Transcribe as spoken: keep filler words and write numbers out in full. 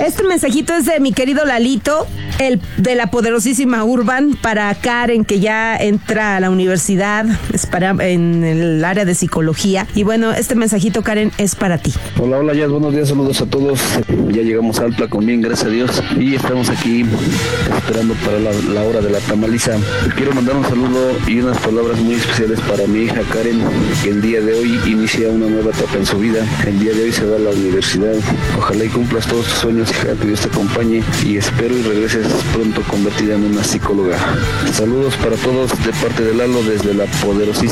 Este mensajito es de mi querido Lalito, el de la poderosísima Urban, para Karen, que ya entra a la universidad, es para, en el área de psicología. Y bueno, este mensajito, Karen, es para ti. Hola, hola, ya buenos días, saludos a todos. Ya llegamos a Altla con bien, gracias a Dios. Y estamos aquí esperando para la, la hora de la tamaliza. Quiero mandar un saludo y unas palabras muy especiales para mi hija Karen, que el día de hoy inicia una nueva etapa en su vida. El día de hoy se va a la universidad. Ojalá y cumplas todos tus sueños, hija, que Dios te acompañe y espero y regreses pronto convertida en una psicóloga. Saludos para todos de parte de Lalo desde la poderosísima